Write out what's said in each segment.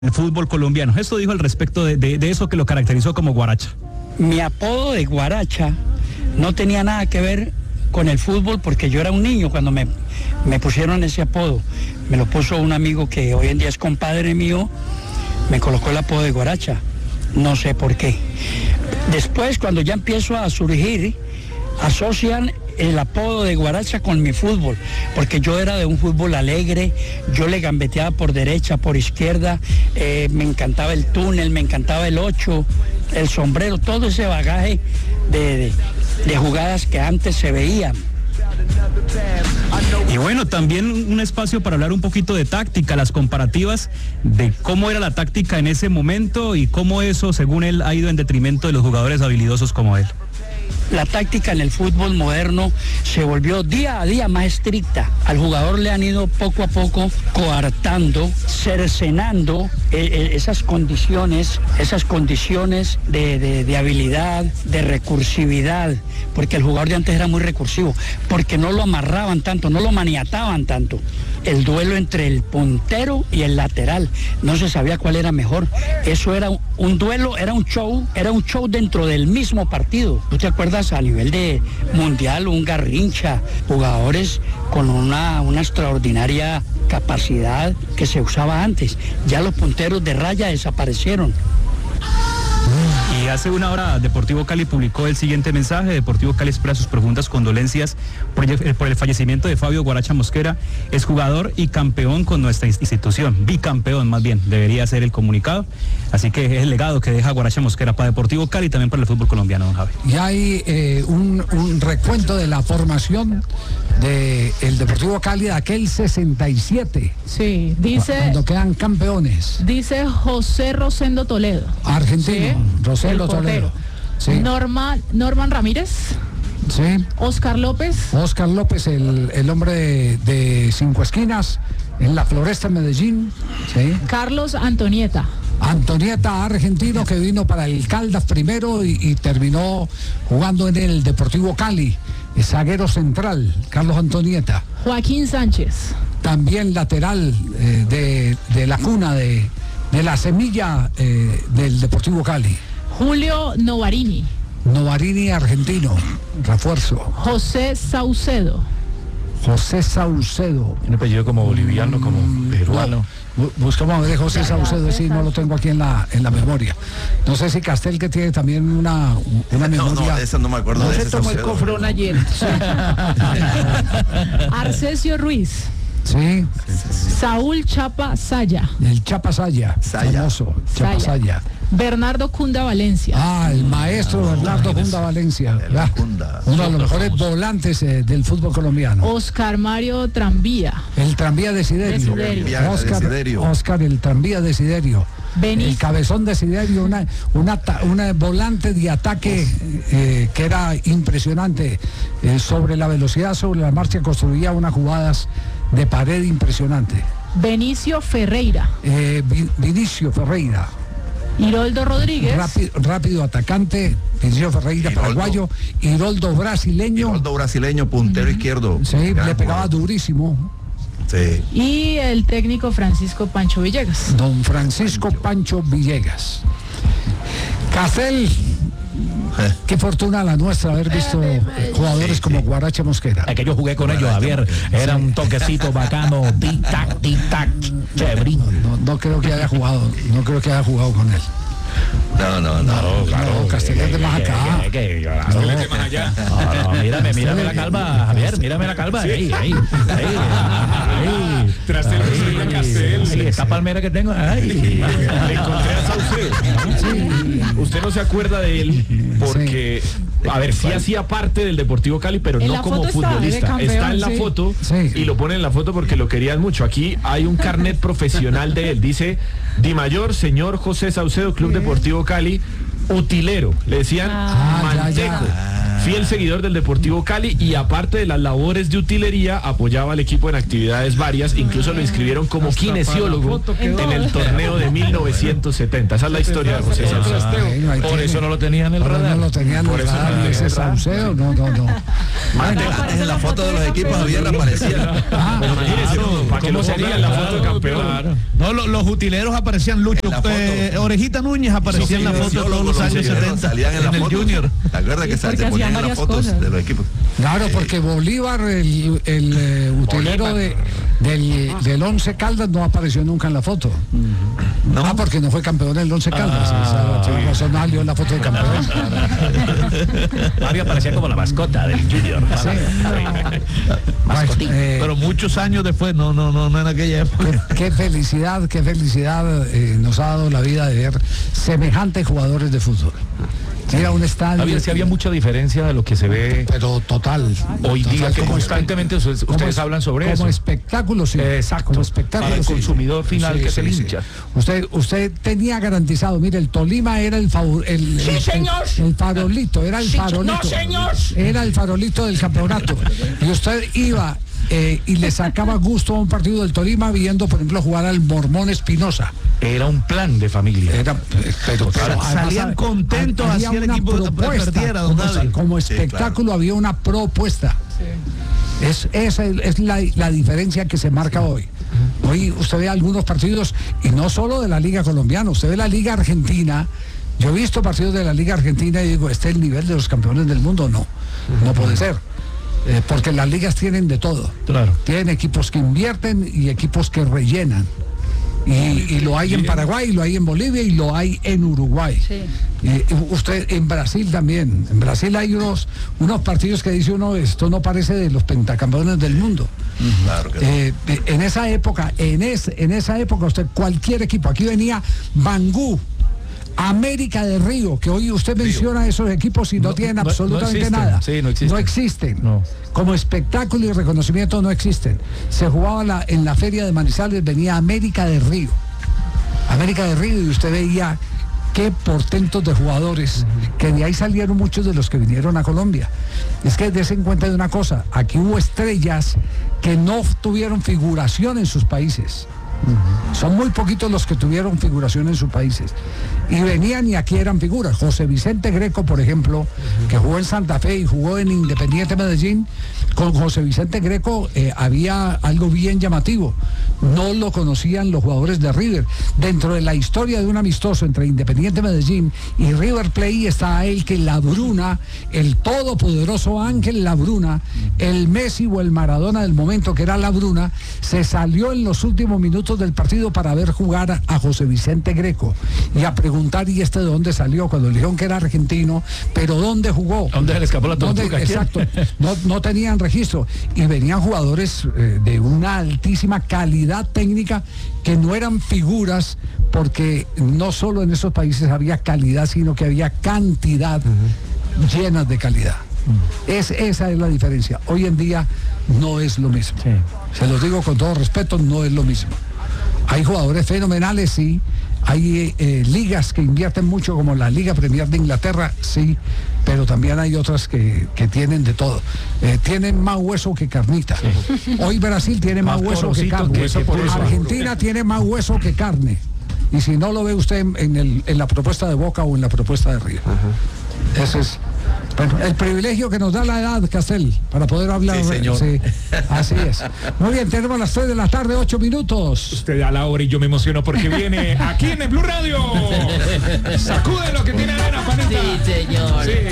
el fútbol colombiano. Esto dijo al respecto de eso que lo caracterizó como Guaracha. Mi apodo de Guaracha no tenía nada que ver con el fútbol porque yo era un niño cuando me pusieron ese apodo. Me lo puso un amigo que hoy en día es compadre mío, me colocó el apodo de Guaracha. No sé por qué. Después, cuando ya empiezo a surgir, asocian el apodo de Guaracha con mi fútbol, porque yo era de un fútbol alegre, yo le gambeteaba por derecha, por izquierda, me encantaba el túnel, me encantaba el 8, el sombrero, todo ese bagaje de jugadas que antes se veían. Y bueno, también un espacio para hablar un poquito de táctica, las comparativas de cómo era la táctica en ese momento y cómo eso, según él, ha ido en detrimento de los jugadores habilidosos como él. La táctica en el fútbol moderno se volvió día a día más estricta. Al jugador le han ido poco a poco coartando, cercenando esas condiciones de habilidad, de recursividad, porque el jugador de antes era muy recursivo, porque no lo amarraban tanto, no lo maniataban tanto. El duelo entre el puntero y el lateral, no se sabía cuál era mejor. Eso era un duelo, era un show dentro del mismo partido. ¿Tú te acuerdas a nivel de mundial, un Garrincha, jugadores con una extraordinaria capacidad que se usaba antes? Ya los punteros de raya desaparecieron. Y hace una hora Deportivo Cali publicó el siguiente mensaje. Deportivo Cali expresa sus profundas condolencias por el fallecimiento de Fabio Guaracha Mosquera, es jugador y campeón con nuestra institución, bicampeón más bien, debería ser el comunicado. Así que es el legado que deja Guaracha Mosquera para Deportivo Cali y también para el fútbol colombiano, don Javi. Y hay un recuento de la formación del Deportivo Cali de aquel 67. Sí, dice... Cuando quedan campeones. Dice José Rosendo Toledo. Argentino, ¿sí? Rosendo Toledo. Sí. Norman Ramírez. Sí. Oscar López, el hombre de Cinco Esquinas, en la Floresta Medellín. Sí. Carlos Antonieta, argentino, que vino para el Caldas primero y terminó jugando en el Deportivo Cali. Es zaguero central, Carlos Antonieta. Joaquín Sánchez, también lateral de la cuna de la semilla del Deportivo Cali. Julio Novarini, argentino, refuerzo. José Saucedo. Un apellido como boliviano, como peruano. Buscamos a ver José Saucedo, sí, no lo tengo aquí en la memoria. No sé si Castel, que tiene también una memoria. No, esa no me acuerdo. No de se ese tomó el Saucedo. cofrón ayer. Arcesio Ruiz. Sí. Saúl Chapa Saya. El Chapa Saya. Famoso, Chapa Saya. Bernardo Cunda Valencia. El maestro Bernardo Cunda Valencia. Uno de los mejores volantes del fútbol colombiano. Oscar Mario Tranvía. El tranvía Desiderio. Oscar, el tranvía Desiderio. El cabezón Desiderio, una volante de ataque que era impresionante. Sobre la velocidad, sobre la marcha, construía unas jugadas de pared impresionante. Vinicio Ferreira. Hiroldo Rodríguez. Rápido atacante. Vinicio Ferreira, paraguayo. Hiroldo brasileño, puntero izquierdo. Sí, le pegaba durísimo. Sí. Y el técnico Francisco Pancho Villegas. Don Francisco Pancho Villegas. Castel, qué fortuna la nuestra haber visto jugadores como Guaracha Mosquera. Es que yo jugué con ellos, Javier. Era un toquecito bacano, tic-tac, chévere. No creo que haya jugado con él. No, Castellón de más acá. Mírame la calva, Javier, mírame la calva. Ahí. Tras el Castel. Sí, esta palmera que tengo. Le encontré a Saucedo. Usted no se acuerda de él porque, a ver, sí hacía parte del Deportivo Cali, pero no como futbolista. Está en la foto y lo pone en la foto porque lo querían mucho. Aquí hay un carnet profesional de él. Dice Di Mayor, señor José Saucedo, Club Deportivo Cali, utilero. Le decían Manteco. Fiel seguidor del Deportivo Cali y aparte de las labores de utilería apoyaba al equipo en actividades varias, incluso lo inscribieron como kinesiólogo en el torneo de 1900. 1970. Esa es la historia de José Saucedo. Por eso no lo tenían en el radar. No lo tenían en el radar. Ese Saucedo, no. Antes en la foto de los equipos Javier aparecía. ¿Cómo sería la foto de campeón? No, los utileros aparecían Lucho. Orejita Núñez aparecía en la foto todos los años 70. Salían en el Junior. ¿Te acuerdas que se ponían en las fotos de los equipos? Claro, porque Bolívar, el utilero del Once Caldas, no apareció nunca en la foto. No, porque no fue campeón del Once Caldas. No salió en la foto de campeón. Mario aparecía como la mascota del Junior. Pero muchos años después, no en aquella época. Qué felicidad nos ha dado la vida de ver semejantes jugadores de fútbol. Era un estadio. A ver si había mucha diferencia de lo que se ve. Pero total. Hoy día que constantemente ustedes hablan sobre eso. Como espectáculo, sí. Exacto. Como espectáculo. Para el consumidor final que es el hincha. Usted tenía garantizado, mire, el Tolima era el farolito, era el farolito. No, señor. Era el farolito del campeonato. Y usted iba y le sacaba gusto a un partido del Tolima viendo, por ejemplo, jugar al Mormón Espinosa. Era un plan de familia. Pero salían contentos hacia el equipo perdiera, como espectáculo había una propuesta. Esa es la diferencia que se marca hoy. Hoy usted ve algunos partidos, y no solo de la Liga Colombiana, usted ve la Liga Argentina. Yo he visto partidos de la Liga Argentina y digo, ¿este es el nivel de los campeones del mundo? No puede ser. Porque las ligas tienen de todo. Claro. Tienen equipos que invierten y equipos que rellenan. Y lo hay en Paraguay, lo hay en Bolivia y lo hay en Uruguay. Sí. Usted en Brasil también. En Brasil hay unos partidos que dice uno, esto no parece de los pentacampeones del mundo. Claro que en esa época, usted cualquier equipo, aquí venía Bangú, América de Río, que hoy usted menciona esos equipos y no tienen absolutamente nada. Sí, no existen. No. Como espectáculo y reconocimiento no existen. Se jugaba en la feria de Manizales, venía América de Río. Y usted veía qué portentos de jugadores, que de ahí salieron muchos de los que vinieron a Colombia. Es que dése en cuenta de una cosa, aquí hubo estrellas que no tuvieron figuración en sus países. Son muy poquitos los que tuvieron figuración en sus países y venían y aquí eran figuras. José Vicente Greco, por ejemplo, que jugó en Santa Fe y jugó en Independiente Medellín. Con José Vicente Greco había algo bien llamativo. No lo conocían los jugadores de River. Dentro de la historia de un amistoso entre Independiente Medellín y River Plate está el que Labruna, el todopoderoso Ángel Labruna, el Messi o el Maradona del momento, que era Labruna, se salió en los últimos minutos del partido para ver jugar a José Vicente Greco y a preguntar, ¿y este de dónde salió? Cuando le dijeron que era argentino, pero ¿dónde jugó? ¿Dónde se le escapó la tortuga? Exacto, no tenían registro y venían jugadores de una altísima calidad técnica que no eran figuras, porque no solo en esos países había calidad, sino que había cantidad llenas de calidad. Esa es la diferencia. Hoy en día no es lo mismo. Sí. Se los digo con todo respeto, no es lo mismo. Hay jugadores fenomenales, sí. Hay ligas que invierten mucho, como la Liga Premier de Inglaterra, sí. Pero también hay otras que tienen de todo. Tienen más hueso que carnita. Sí. Hoy Brasil tiene más hueso que carne. Argentina tiene más hueso que carne. Y si no lo ve usted en la propuesta de Boca o en la propuesta de River. Eso es. Bueno, el privilegio que nos da la edad, Castel, para poder hablar. Sí, señor. Sí, así es. Muy bien, tenemos las 3 de la tarde, 8 minutos. Usted da la hora y yo me emociono porque viene aquí en el Blue Radio. Sacude lo que tiene arena, paneta. Sí, señor. Sí.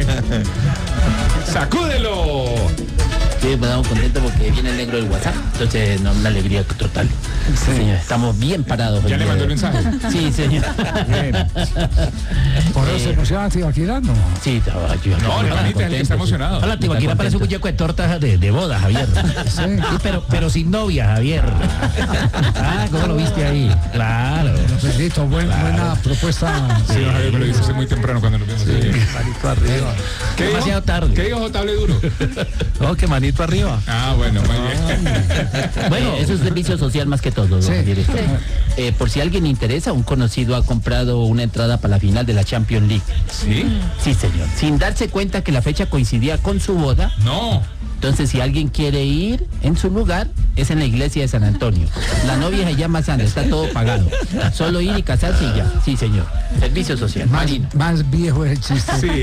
Sacúdelo. Sí, pues estamos contentos porque viene el negro del WhatsApp, entonces una alegría total. Sí, señor, estamos bien parados. ¿Ya le mandó el mensaje? Sí, señor. Bien. ¿Por eso se emociona Tibaquirá? No. Sí, estaba yo. No, Panita, él está emocionado. Hola, Tibaquirá parece un muñeco de tortas de boda, Javier. Sí, pero sin novia, Javier. ¿Cómo lo viste ahí? Claro. Bendito, buena propuesta. Sí, Javier me lo dice muy temprano cuando lo vimos. Sí. Manito arriba. Demasiado tarde. ¿Qué dijo Jotable Duro? No, que manito arriba. Ah, bueno, muy bien. Bueno, eso es servicio social más que todo. Sí. Por si a alguien le interesa, un conocido ha comprado una entrada para la final de la Champions League. ¿Sí? Sí, señor. Sin darse cuenta que la fecha coincidía con su boda. No. Entonces, si alguien quiere ir en su lugar, es en la iglesia de San Antonio. La novia se llama Sandra, está todo pagado. Solo ir y casarse y ya. Sí, señor. Servicio social. Más viejo es el chiste. Sí,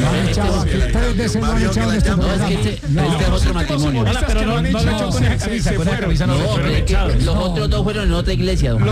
este es otro matrimonio. Pero no le echó con esa camisa, con esa camisa no. Los otros dos fueron en otra iglesia, don.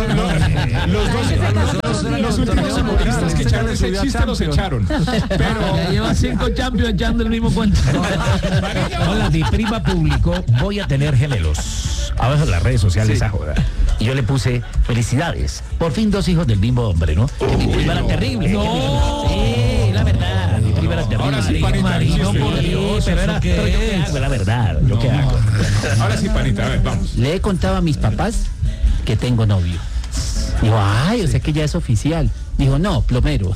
Los últimos futbolistas que echaron ese chiste los echaron. Pero lleva 5 Champions echando el mismo cuento. Hola, mi prima publicó, voy a tener gemelos. Abajo en las redes sociales esa joda. Y yo le puse, felicidades. Por fin 2 hijos del mismo hombre, ¿no? Que mi prima era terrible. No. Sí, la verdad. Mi prima era terrible. Ahora sí, panita. No podía, pero yo qué hago, la verdad. Yo qué hago. Ahora sí, panita, a ver, vamos. Le he contado a mis papás que tengo novio. Digo, ay, o sea que ya es oficial. Dijo, no, plomero.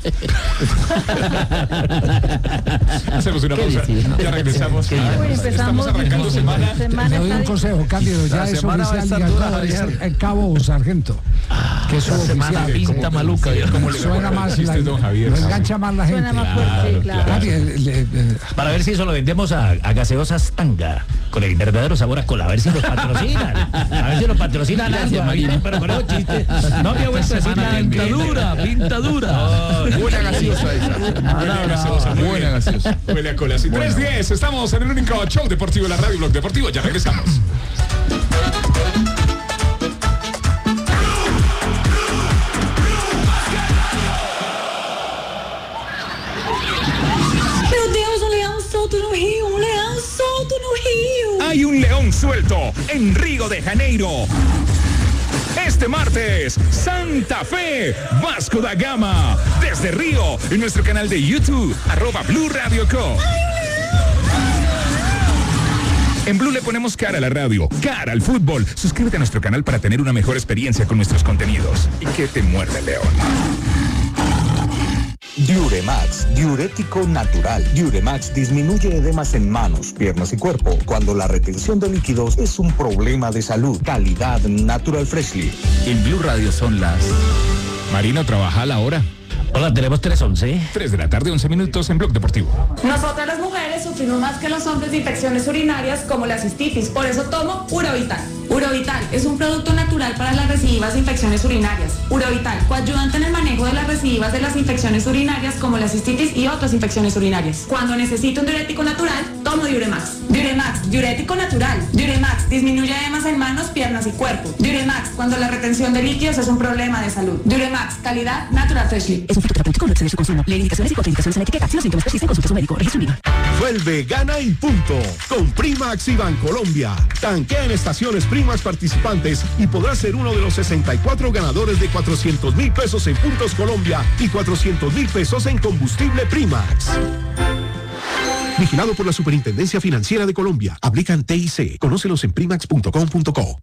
Hacemos una pausa. Ya regresamos. Estamos arrancando semana. Le doy un consejo, Cándido. Ya es oficial el cabo o sargento. Que es oficial. Pinta maluca. Suena más. Lo engancha más la gente. Suena más fuerte, claro. Para ver si eso lo vendemos a gaseosas Tanga. Con el verdadero sabor a cola. A ver si los patrocinan. A ver si los patrocinan algo. Pero con esos chistes. No había vuelta a pinta dura. Buena gaseosa esa. Buena gaseosa. Huele a cola. 3:10. Estamos en el único show deportivo de la radio Blog Deportivo. Ya regresamos. Meu Deus, um leão solto no rio. Um leão solto no rio. Hay un león suelto en Río de Janeiro. Este martes, Santa Fe, Vasco da Gama, desde Río, en nuestro canal de YouTube, @Blue Radio Co. En Blue le ponemos cara a la radio, cara al fútbol. Suscríbete a nuestro canal para tener una mejor experiencia con nuestros contenidos. Y que te muerde el león. Diuremax, diurético natural. Diuremax disminuye edemas en manos, piernas y cuerpo cuando la retención de líquidos es un problema de salud. Calidad Natural Freshly. En Blue Radio son las... Marino, trabaja a la hora. Hola, tenemos 3:11. 3 de la tarde, 11 minutos en Blog Deportivo. Nosotras las mujeres sufrimos más que los hombres de infecciones urinarias como la cistitis. Por eso tomo Urovital. Urovital es un producto natural para las recidivas de infecciones urinarias. Urovital, coayudante en el manejo de las recidivas de las infecciones urinarias como la cistitis y otras infecciones urinarias. Cuando necesito un diurético natural, tomo Diuremax. Diuremax, diurético natural. Diuremax disminuye edemas en manos, piernas y cuerpo. Diuremax, cuando la retención de líquidos es un problema de salud. Diuremax, calidad Natural Freshly. Es un fitoterapéutico, no exceder su consumo. Lee indicaciones y contraindicaciones en la etiqueta. Si los síntomas persisten, consulte a su médico. Registro INVIMA. Vuelve, gana y punto. Con Primax y Bancolombia. Tanquea en estaciones Primax participantes y podrás ser uno de los 64 ganadores de 400,000 pesos en Puntos Colombia y 400,000 pesos en combustible Primax. Vigilado por la Superintendencia Financiera de Colombia. Aplican TIC. Conócelos en primax.com.co.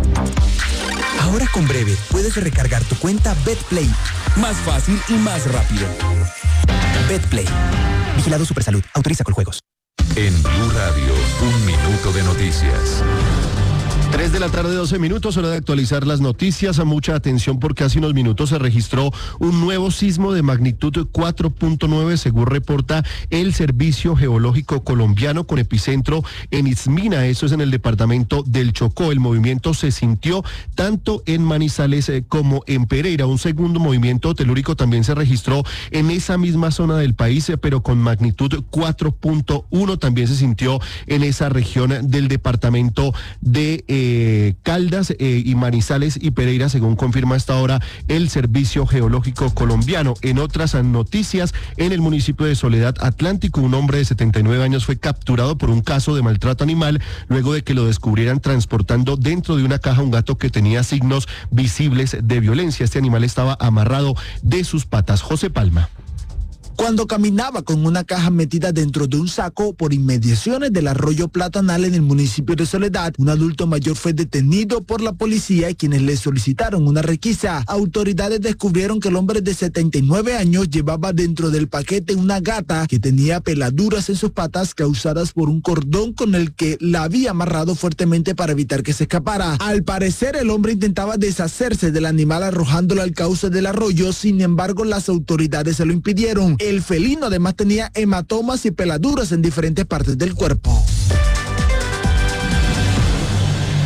Ahora con Breve puedes recargar tu cuenta BetPlay. Más fácil y más rápido. BetPlay. Vigilado Supersalud. Autoriza con juegos. En Blue Radio, 1 minuto de noticias. 3 de la tarde, 12 minutos, hora de actualizar las noticias. A mucha atención porque hace unos minutos se registró un nuevo sismo de magnitud 4.9, según reporta el Servicio Geológico Colombiano, con epicentro en Izmina, eso es en el departamento del Chocó. El movimiento se sintió tanto en Manizales como en Pereira. Un segundo movimiento telúrico también se registró en esa misma zona del país, pero con magnitud 4.1, también se sintió en esa región del departamento de Caldas y Manizales y Pereira, según confirma hasta ahora el Servicio Geológico Colombiano. En otras noticias, en el municipio de Soledad Atlántico, un hombre de 79 años fue capturado por un caso de maltrato animal luego de que lo descubrieran transportando dentro de una caja un gato que tenía signos visibles de violencia. Este animal estaba amarrado de sus patas. José Palma. Cuando caminaba con una caja metida dentro de un saco por inmediaciones del arroyo Platanal en el municipio de Soledad, un adulto mayor fue detenido por la policía y quienes le solicitaron una requisa. Autoridades descubrieron que el hombre de 79 años llevaba dentro del paquete una gata que tenía peladuras en sus patas causadas por un cordón con el que la había amarrado fuertemente para evitar que se escapara. Al parecer, el hombre intentaba deshacerse del animal arrojándolo al cauce del arroyo, sin embargo, las autoridades se lo impidieron. El felino además tenía hematomas y peladuras en diferentes partes del cuerpo.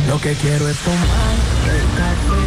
Lo que quiero es tomar el café.